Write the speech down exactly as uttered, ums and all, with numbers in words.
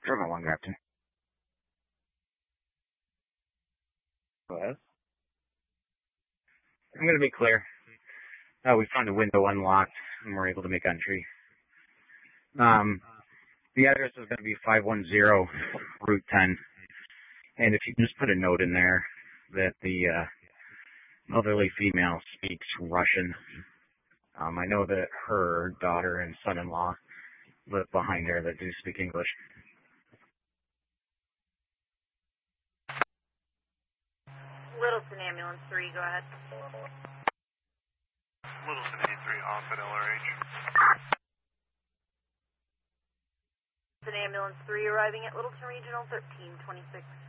German one, Captain. Go ahead. I'm going to be clear. Uh, we found a window unlocked, and we're able to make entry. Um, the address is going to be five one zero Route ten. And if you just put a note in there that the uh, elderly female speaks Russian. Um, I know that her daughter and son-in-law live behind her that do speak English. Littleton Ambulance three, go ahead. Littleton eighty-three, off at L R H. Littleton Ambulance three arriving at Littleton Regional thirteen twenty-six.